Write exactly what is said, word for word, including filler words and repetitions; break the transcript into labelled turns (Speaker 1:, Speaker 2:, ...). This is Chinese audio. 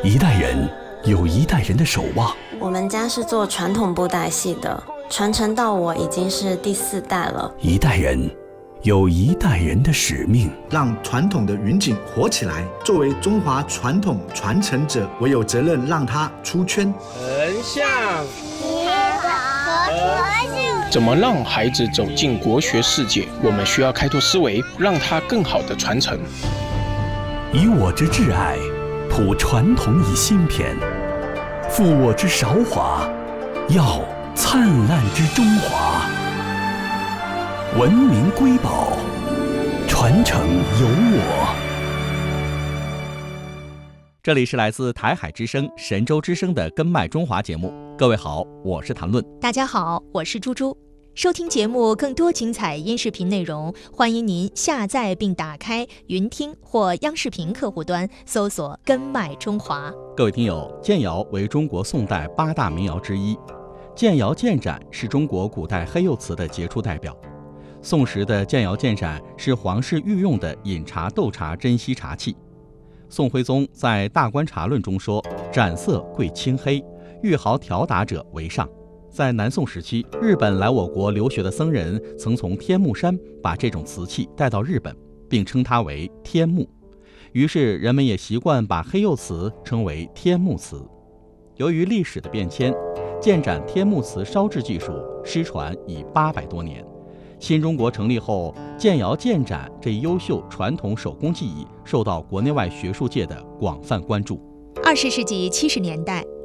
Speaker 1: 一代人有一代人的守望。
Speaker 2: 我们家是做传统布袋戏的，传承到我已经是第四代了。
Speaker 1: 一代人有一代人的使命，
Speaker 3: 让传统的云锦活起来。作为中华传统传承者，我有责任让它出圈。
Speaker 4: 横向
Speaker 5: 结合和谐。
Speaker 6: 怎么让孩子走进国学世界？我们需要开拓思维，让他更好的传承。
Speaker 1: 以我之挚爱，谱传统以新篇，负我之韶华，耀灿烂之中华。文明瑰宝，传承有我。
Speaker 7: 这里是来自台海之声、神州之声的《根脉中华》节目。各位好，我是谭论。
Speaker 8: 大家好，我是猪猪。收听节目更多精彩音视频内容，欢迎您下载并打开云听或央视频客户端，搜索“根脉中华”。
Speaker 7: 各位听友，建窑为中国宋代八大名窑之一，建窑建盏是中国古代黑釉瓷的杰出代表。宋时的建窑建盏是皇室御用的饮茶斗茶珍稀茶器。宋徽宗在《大观茶论》中说：“盏色贵青黑，玉毫调打者为上。”在南宋时期，日本来我国留学的僧人曾从天目山把这种瓷器带到日本，并称它为天目。于是人们也习惯把黑釉瓷称为天目瓷。由于历史的变迁，建盏天目瓷烧制技术失传已八百多年。新中国成立后，建窑建盏这一优秀传统手工技艺受到国内外学术界的广泛关注。
Speaker 8: 二十世纪七十年代，